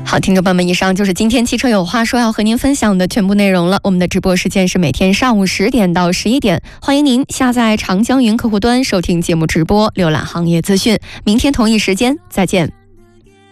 好，听众朋友们，以上就是今天汽车有话说要和您分享的全部内容了。我们的直播时间是每天上午10点到11点，欢迎您下载长江云客户端收听节目直播，浏览行业资讯。明天同一时间再见。